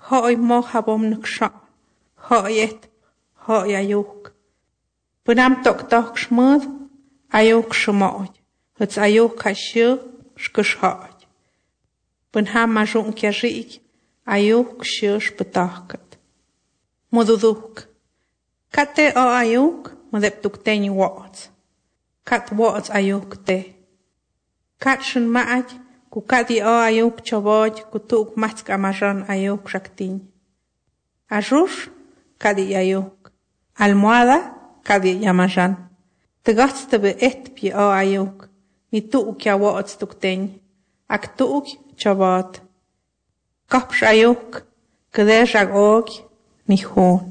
Hoi mo habom nuksha. Hoyet. Hoi ayuk. Punam tok tok shmud. Ayuk shmoy. Huts ayuk kashu. Shkush hoi. Punham majun kyarik. Ayuk shush putakat. Mududuk. Kate o ayuk. Mudeptuk teni wats. Kat wats ayuk te. Kat shun maaj. Kukati o ayuk chaboj. Kutuk matsk amajan ayuk shaktin. Ajush. Kadi ayuk. Almohada. Kadi yamajan. Tegats tebe pi o ayuk. Ni tuk ya wats tuk teni. Ak tuk chabot. Kapsh ayuk. Kede jagog. Ni hun.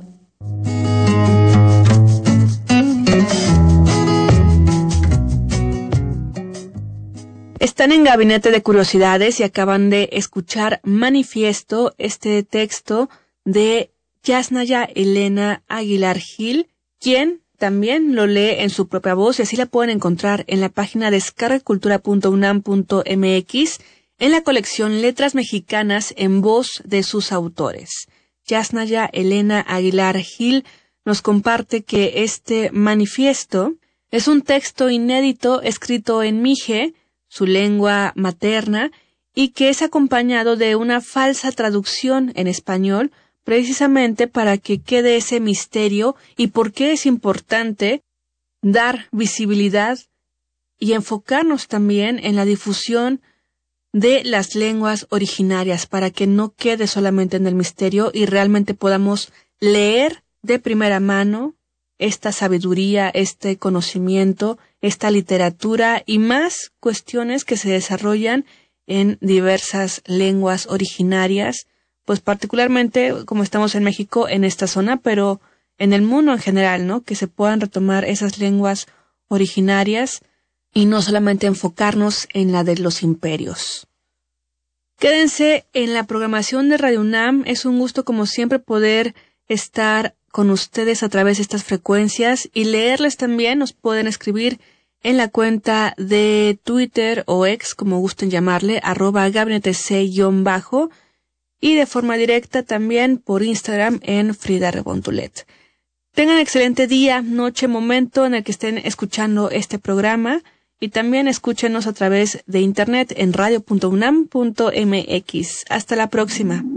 Están en Gabinete de Curiosidades y acaban de escuchar Manifiesto, este texto de Yasnaya Elena Aguilar Gil, quien también lo lee en su propia voz y así la pueden encontrar en la página descargacultura.unam.mx en la colección Letras Mexicanas en voz de sus autores. Yasnaya Elena Aguilar Gil nos comparte que este manifiesto es un texto inédito escrito en mije, su lengua materna, y que es acompañado de una falsa traducción en español, precisamente para que quede ese misterio y por qué es importante dar visibilidad y enfocarnos también en la difusión de las lenguas originarias, para que no quede solamente en el misterio y realmente podamos leer de primera mano esta sabiduría, este conocimiento, esta literatura y más cuestiones que se desarrollan en diversas lenguas originarias, pues particularmente como estamos en México, en esta zona, pero en el mundo en general, ¿no? Que se puedan retomar esas lenguas originarias y no solamente enfocarnos en la de los imperios. Quédense en la programación de Radio UNAM. Es un gusto como siempre poder estar con ustedes a través de estas frecuencias y leerles también. Nos pueden escribir en la cuenta de Twitter o X, como gusten llamarle, @gabinetec_ y de forma directa también por Instagram en Frida Rebontulet. Tengan excelente día, noche, momento en el que estén escuchando este programa y también escúchenos a través de internet en radio.unam.mx. Hasta la próxima.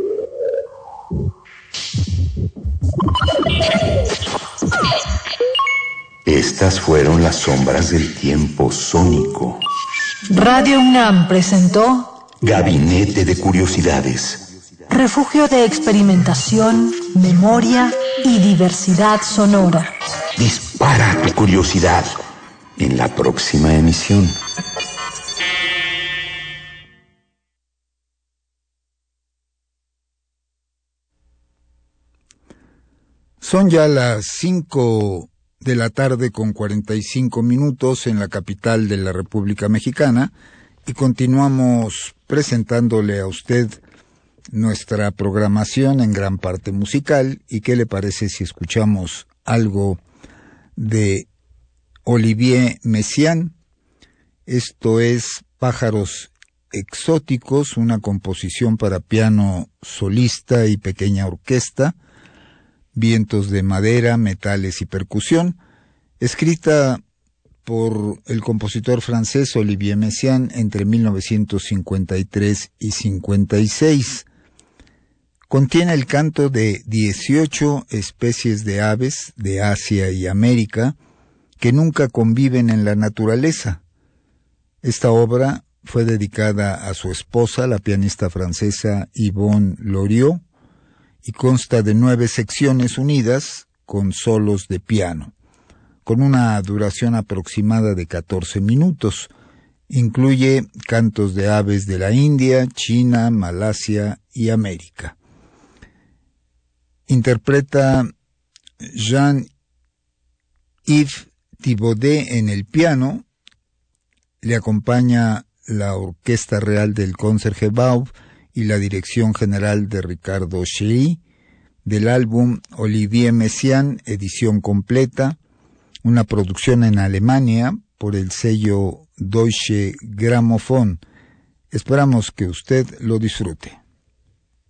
Estas fueron las sombras del tiempo sónico. Radio UNAM presentó Gabinete de Curiosidades. Refugio de experimentación, memoria y diversidad sonora. Dispara tu curiosidad en la próxima emisión. Son ya las 5 de la tarde con 45 minutos en la capital de la República Mexicana y continuamos presentándole a usted nuestra programación en gran parte musical. ¿Y qué le parece si escuchamos algo de Olivier Messiaen? Esto es Pájaros Exóticos, una composición para piano solista y pequeña orquesta, vientos de madera, metales y percusión, escrita por el compositor francés Olivier Messiaen entre 1953 y 56. Contiene el canto de 18 especies de aves de Asia y América que nunca conviven en la naturaleza. Esta obra fue dedicada a su esposa, la pianista francesa Yvonne Loriot, y consta de 9 secciones unidas con solos de piano, con una duración aproximada de 14 minutos. Incluye cantos de aves de la India, China, Malasia y América. Interpreta Jean-Yves Thibaudet en el piano, le acompaña la Orquesta Real del Concertgebouw y la dirección general de Ricardo Schey, del álbum Olivier Messiaen, edición completa, una producción en Alemania por el sello Deutsche Grammophon. Esperamos que usted lo disfrute.